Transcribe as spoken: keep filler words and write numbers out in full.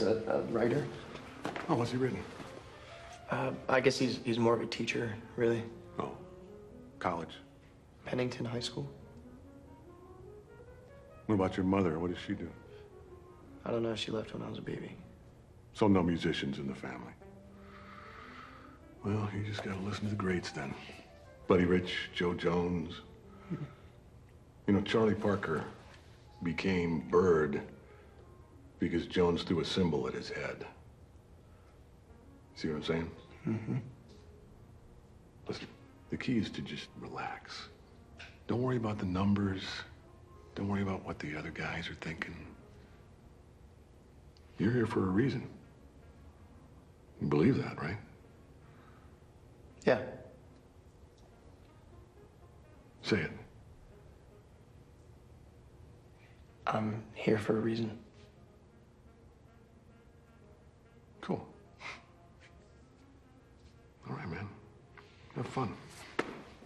a, a writer. Oh, what's he written? Uh, I guess he's he's more of a teacher, really. Oh, college. Pennington High School. What about your mother? What does she do? I don't know. She left when I was a baby. So no musicians in the family. Well, you just gotta listen to the greats then. Buddy Rich, Joe Jones. You know, Charlie Parker became Bird because Jones threw a cymbal at his head. See what I'm saying? Mm-hmm. Listen, the key is to just relax. Don't worry about the numbers. Don't worry about what the other guys are thinking. You're here for a reason. You believe that, right? Yeah. Say it. I'm here for a reason. Cool. All right, man. Have fun.